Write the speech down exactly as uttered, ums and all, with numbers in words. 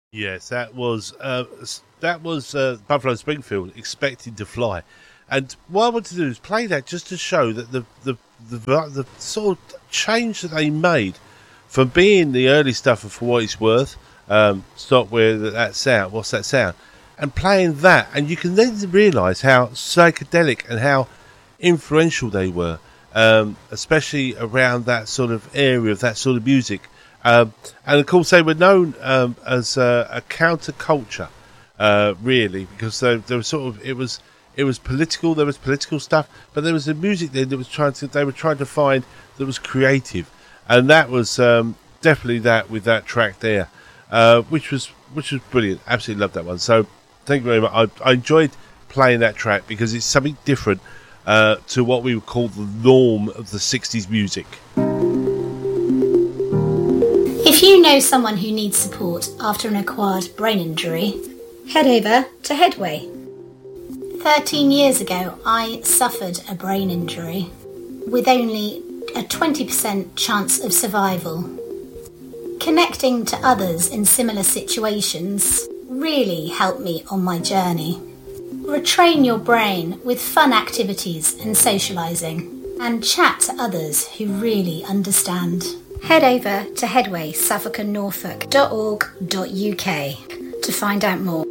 Yes, that was uh, that was uh, Buffalo Springfield expecting to fly, and what I wanted to do is play that just to show that the the the, the sort of change that they made from being the early stuff of For What It's Worth, um, stop where that, that sound, what's that sound, and playing that, and you can then realise how psychedelic and how influential they were, um, especially around that sort of area of that sort of music. Um, and of course, they were known um, as uh, a counterculture, uh, really, because they, they were sort of it was it was political. There was political stuff, but there was a music there that was trying to they were trying to find that was creative, and that was um, definitely that with that track there, uh, which was which was brilliant. Absolutely loved that one. So thank you very much. I, I enjoyed playing that track because it's something different uh, to what we would call the norm of the sixties music. If you know someone who needs support after an acquired brain injury, head over to Headway. thirteen years ago, I suffered a brain injury with only a twenty percent chance of survival. Connecting to others in similar situations really helped me on my journey. Retrain your brain with fun activities and socialising, and chat to others who really understand. Head over to headway suffolk and norfolk dot org dot uk to find out more.